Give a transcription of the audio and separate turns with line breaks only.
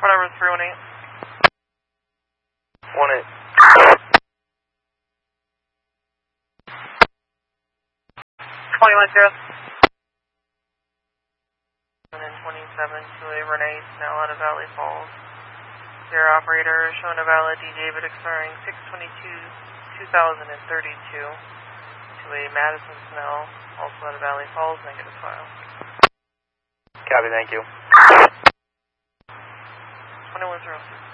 Whatever, 318.
18.
21-0. And then 27 to a Renee Snell out of Valley Falls. Your operator showing a valid D. David expiring 6/22/2032 to a Madison Snell, also out of Valley Falls, negative file.
Copy, thank you.
2106.